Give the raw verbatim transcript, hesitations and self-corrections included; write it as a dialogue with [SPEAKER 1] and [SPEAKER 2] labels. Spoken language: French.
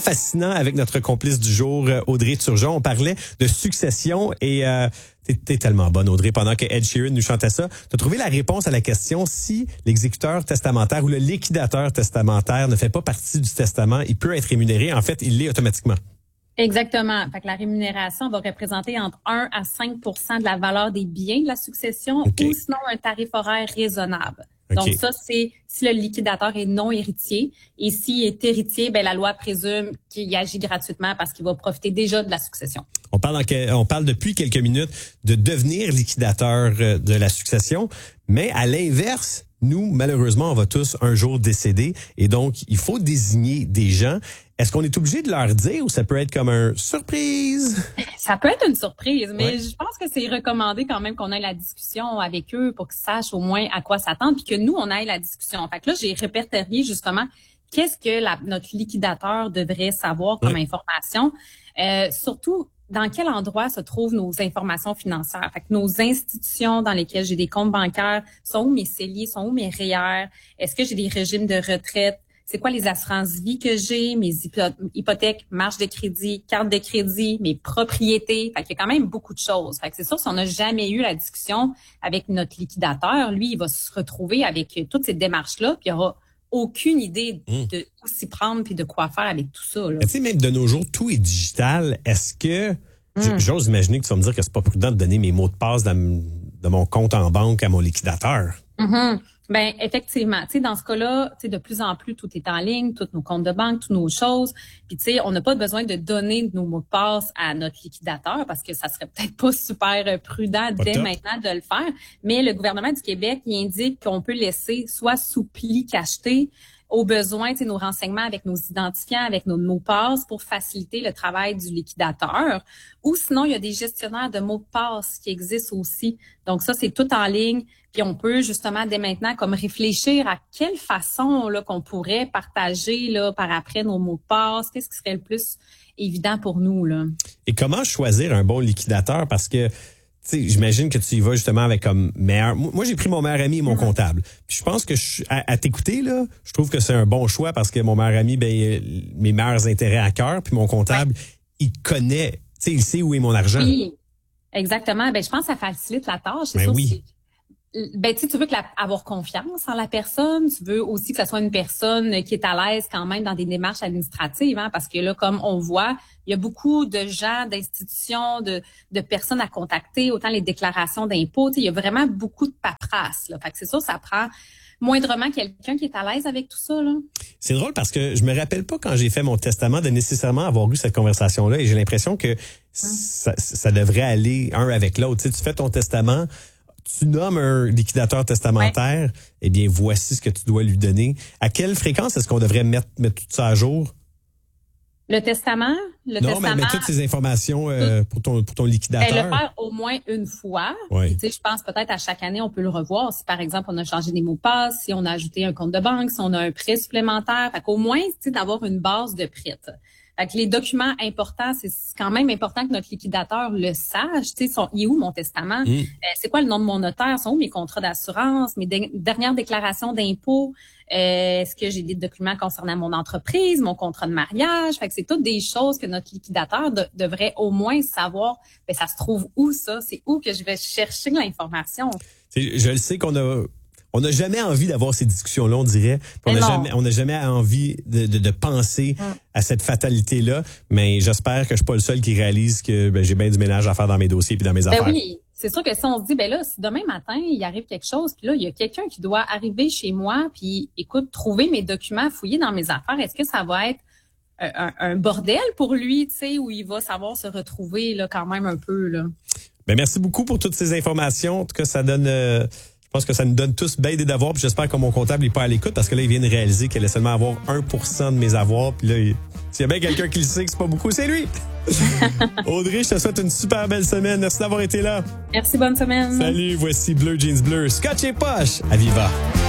[SPEAKER 1] Fascinant avec notre complice du jour, Audrey Turgeon. On parlait de succession et euh, t'es, t'es tellement bonne, Audrey, pendant que Ed Sheeran nous chantait ça. T'as trouvé la réponse à la question si l'exécuteur testamentaire ou le liquidateur testamentaire ne fait pas partie du testament, il peut être rémunéré. En fait, il l'est automatiquement.
[SPEAKER 2] Exactement. Fait que la rémunération va représenter entre un à cinq pour cent de la valeur des biens de la succession
[SPEAKER 1] okay.
[SPEAKER 2] ou sinon un tarif horaire raisonnable.
[SPEAKER 1] Okay.
[SPEAKER 2] Donc ça, c'est si le liquidateur est non héritier. Et s'il est héritier, ben la loi présume qu'il agit gratuitement parce qu'il va profiter déjà de la succession.
[SPEAKER 1] On parle, en, on parle depuis quelques minutes de devenir liquidateur de la succession, mais à l'inverse, nous, malheureusement, on va tous un jour décéder et donc il faut désigner des gens. Est-ce qu'on est obligé de leur dire ou ça peut être comme un surprise?
[SPEAKER 2] Ça peut être une surprise, mais
[SPEAKER 1] ouais.
[SPEAKER 2] je pense que c'est recommandé quand même qu'on ait la discussion avec eux pour qu'ils sachent au moins à quoi s'attendre puis que nous, on ait la discussion. Fait que là, j'ai répertorié justement qu'est-ce que la, notre liquidateur devrait savoir comme ouais. information. Euh, surtout, dans quel endroit se trouvent nos informations financières? Fait que nos institutions dans lesquelles j'ai des comptes bancaires, sont où mes C E L I, sont où mes R E E R? Est-ce que j'ai des régimes de retraite? C'est quoi les assurances-vie que j'ai, mes hypothèques, marge de crédit, carte de crédit, mes propriétés? Fait qu'il y a quand même beaucoup de choses. Fait que c'est sûr, si on n'a jamais eu la discussion avec notre liquidateur, lui, il va se retrouver avec toutes ces démarches-là, puis il aura aucune idée de où s'y prendre puis de quoi faire avec tout ça.
[SPEAKER 1] Tu sais, même de nos jours, tout est digital. Est-ce que, mm. j'ose imaginer que tu vas me dire que c'est pas prudent de donner mes mots de passe de, de mon compte en banque à mon liquidateur?
[SPEAKER 2] Mm-hmm. Ben effectivement, tu sais dans ce cas-là, tu sais de plus en plus tout est en ligne, tous nos comptes de banque, toutes nos choses. Puis tu sais, on n'a pas besoin de donner nos mots de passe à notre liquidateur parce que ça serait peut-être pas super prudent pas dès top. Maintenant de le faire. Mais le gouvernement du Québec, il indique qu'on peut laisser soit sous pli cacheté au besoin, tu sais, nos renseignements avec nos identifiants, avec nos mots de passe pour faciliter le travail du liquidateur. Ou sinon, il y a des gestionnaires de mots de passe qui existent aussi. Donc ça, c'est tout en ligne. Puis on peut justement dès maintenant comme réfléchir à quelle façon là qu'on pourrait partager là par après nos mots de passe. Qu'est-ce qui serait le plus évident pour nous là?
[SPEAKER 1] Et comment choisir un bon liquidateur? Parce que tu sais, j'imagine que tu y vas justement avec comme meilleur. Moi, j'ai pris mon meilleur ami et mon mm-hmm. comptable. Puis je pense que je, à, à t'écouter là, je trouve que c'est un bon choix parce que mon meilleur ami, ben mes meilleurs intérêts à cœur, puis mon comptable, ouais. il connaît, tu sais, il sait où est mon argent.
[SPEAKER 2] Oui, exactement. Ben je pense que ça facilite la tâche. C'est
[SPEAKER 1] ben
[SPEAKER 2] ça
[SPEAKER 1] oui.
[SPEAKER 2] Aussi. Ben tu sais, tu veux que la, avoir confiance en la personne, tu veux aussi que ça soit une personne qui est à l'aise quand même dans des démarches administratives, hein, parce que là, comme on voit, il y a beaucoup de gens, d'institutions, de, de personnes à contacter, autant les déclarations d'impôts, tu sais, il y a vraiment beaucoup de paperasse. Là. Fait que c'est sûr, ça prend moindrement quelqu'un qui est à l'aise avec tout ça. Là.
[SPEAKER 1] C'est drôle parce que je me rappelle pas quand j'ai fait mon testament de nécessairement avoir eu cette conversation-là et j'ai l'impression que hum. ça, ça devrait aller un avec l'autre. Tu sais, tu fais ton testament. Tu nommes un liquidateur testamentaire, ouais. eh bien, voici ce que tu dois lui donner. À quelle fréquence est-ce qu'on devrait mettre, mettre tout ça à jour?
[SPEAKER 2] Le testament? Le
[SPEAKER 1] non,
[SPEAKER 2] testament,
[SPEAKER 1] mais mettre toutes ces informations euh, pour ton pour ton liquidateur.
[SPEAKER 2] Ben, le faire au moins une fois.
[SPEAKER 1] Oui.
[SPEAKER 2] Tu sais, je pense peut-être à chaque année, on peut le revoir. Si, par exemple, on a changé des mots de passe, si on a ajouté un compte de banque, si on a un prêt supplémentaire. Fait qu'au moins, tu sais, d'avoir une base de prêt. Fait que les documents importants, c'est quand même important que notre liquidateur le sache. Tu sais, son, il est où mon testament? Mmh. Euh, c'est quoi le nom de mon notaire? Sont où mes contrats d'assurance? Mes de- dernières déclarations d'impôts? Euh, est-ce que j'ai des documents concernant mon entreprise, mon contrat de mariage? Fait que c'est toutes des choses que notre liquidateur de- devrait au moins savoir. Ben, ça se trouve où ça? C'est où que je vais chercher l'information?
[SPEAKER 1] C'est, je le sais qu'on a... On n'a jamais envie d'avoir ces discussions-là, on dirait. On n'a jamais, on n'a jamais envie de, de, de penser mm. à cette fatalité-là. Mais j'espère que je suis pas le seul qui réalise que ben, j'ai bien du ménage à faire dans mes dossiers puis dans mes
[SPEAKER 2] ben
[SPEAKER 1] affaires.
[SPEAKER 2] Oui, c'est sûr que si on se dit, ben là, si demain matin il arrive quelque chose, puis là il y a quelqu'un qui doit arriver chez moi, puis écoute, trouver mes documents, fouiller dans mes affaires, est-ce que ça va être un, un, un bordel pour lui, tu sais, où il va savoir se retrouver là quand même un peu là.
[SPEAKER 1] Ben merci beaucoup pour toutes ces informations. En tout cas, ça donne. Euh, Je pense que ça nous donne tous bien des devoirs. Puis j'espère que mon comptable n'est pas à l'écoute parce que là, il vient de réaliser qu'elle allait seulement avoir un pour cent de mes avoirs. Puis là, il... s'il y a bien quelqu'un qui le sait que c'est pas beaucoup, c'est lui. Audrey, je te souhaite une super belle semaine. Merci d'avoir été là.
[SPEAKER 2] Merci, bonne semaine.
[SPEAKER 1] Salut, voici Bleu Jeans Bleu. Scotch et poche à Viva.